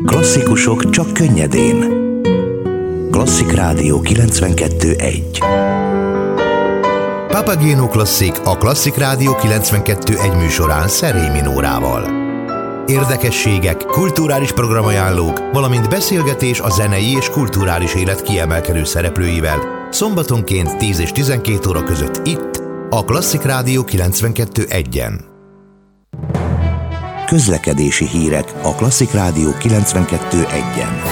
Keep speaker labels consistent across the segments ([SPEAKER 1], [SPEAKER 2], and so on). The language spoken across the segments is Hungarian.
[SPEAKER 1] Klasszikusok csak könnyedén. Klasszik Rádió 92.1.
[SPEAKER 2] Papageno Klasszik a Klasszik Rádió 92.1 műsorán Szerémi Nórával. Érdekességek, kulturális programajánlók, valamint beszélgetés a zenei és kulturális élet kiemelkedő szereplőivel szombatonként 10 és 12 óra között itt, a Klasszik Rádió 92.1-en.
[SPEAKER 1] Közlekedési hírek a Klasszik Rádió 92.1-en.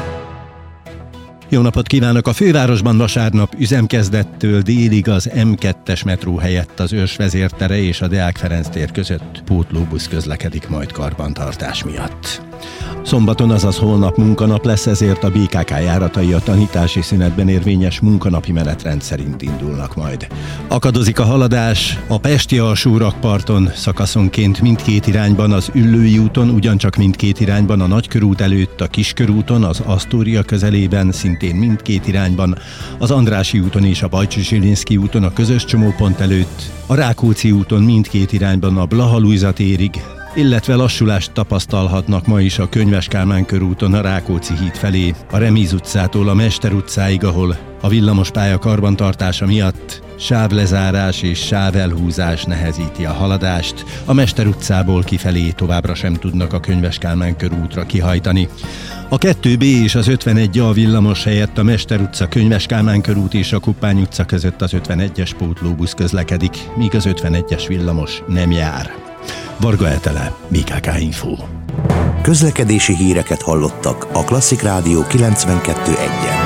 [SPEAKER 3] Jó napot kívánok! A fővárosban vasárnap üzemkezdettől délig az M2-es metró helyett az Őrs vezértere és a Deák Ferenc tér között pótlóbusz közlekedik majd karbantartás miatt. Szombaton, azaz holnap munkanap lesz, ezért a BKK járatai a tanítási szünetben érvényes munkanapi menetrend szerint indulnak majd. Akadozik a haladás a pesti alsórakparton szakaszonként mindkét irányban, az Üllői úton ugyancsak mindkét irányban, a Nagykörút előtt, a Kiskörúton, az Asztória közelében szintén mindkét irányban, az Andrássy úton és a Bajcsy-Zsilinszky úton a közös csomópont előtt, a Rákóczi úton mindkét irányban a Blaha-Lujza térig, illetve lassulást tapasztalhatnak ma is a Könyves Kálmán körúton a Rákóczi híd felé, a Remíz utcától a Mester utcáig, ahol a villamospálya karbantartása miatt sávlezárás és sávelhúzás nehezíti a haladást. A Mester utcából kifelé továbbra sem tudnak a Könyves Kálmán körútra kihajtani. A 2B és az 51A villamos helyett a Mester utca, Könyves Kálmán körút és a Kuppány utca között az 51-es pótlóbusz közlekedik, míg az 51-es villamos nem jár. Varga Etele, BKK Info.
[SPEAKER 1] Közlekedési híreket hallottak a Klasszik Rádió 92.1-en.